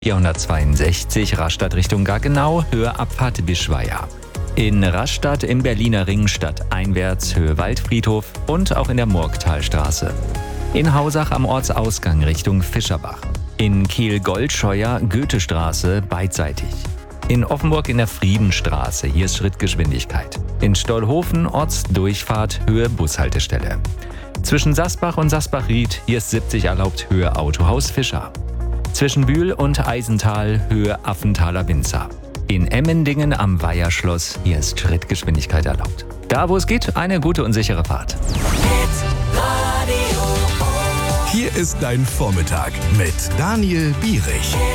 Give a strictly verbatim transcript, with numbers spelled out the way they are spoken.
vierhundertzweiundsechzig Rastatt Richtung Gaggenau, Höhe Abfahrt Bischweier. In Rastatt im Berliner Ring stadteinwärts, Höhe Waldfriedhof und auch in der Murgtalstraße. In Hausach am Ortsausgang Richtung Fischerbach. In Kehl-Goldscheuer Goethestraße beidseitig. In Offenburg in der Friedenstraße, hier ist Schrittgeschwindigkeit. In Stollhofen Ortsdurchfahrt, Höhe Bushaltestelle. Zwischen Sasbach und Sasbach-Ried, hier ist siebzig erlaubt, Höhe Autohaus Fischer. Zwischen Bühl und Eisental, Höhe Affenthaler Winzer. In Emmendingen am Weiherschloss, hier ist Schrittgeschwindigkeit erlaubt. Da, wo es geht, eine gute und sichere Fahrt. Hier ist dein Vormittag mit Daniel Bierich.